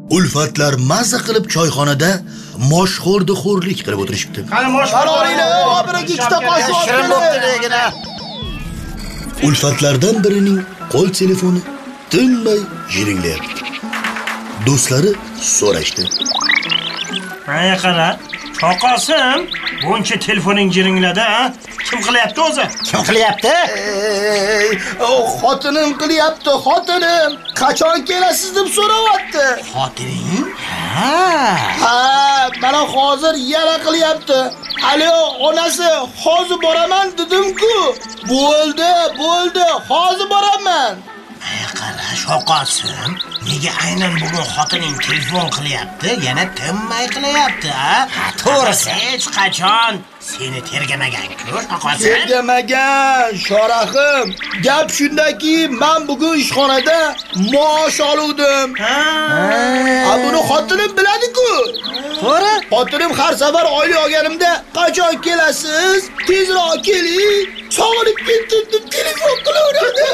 Ulfatlar mazza qilib choyxonada moshxo'rdi xo'rlik qilib o'tirishibdi. Qani moshxo'rliklar, biriga ikkita qoshiq shirin bo'pti degina. Ulfatlardan birining qo'l telefoni tinmay jiringlayapti. Do'stlari so'rashdi. Mana qara, Shoqosim, buncha telefoning jiringladi, kim qilyapti o'zi? Kim qilyapti? Xotinim qilyapti, xotinim. Qachon kelasiz deb so'rayapti. Xotining? Ha, mana hozir yana qilyapti. Alo, onasi, hozir boraman dedim-ku. Bo'ldi, hozir boraman. Qara, Shoqosim, nega aynan bugun xotining telefon qilyapti, yana tinmay qilyapti, ha? To'g'risi, hech qachon seni tergamagan-ku, Shoqosim. Tergamagan, Shorahim. Gap shundaki, men bugun ishxonada maosh oluvdim. Buni xotinim biladi-ku. To'g'ri? Xotinim har safar oylik olganimda, "Qachon kelasiz? Tezroq keling. Sog'inib ketdim" deb telefon qilaveradi.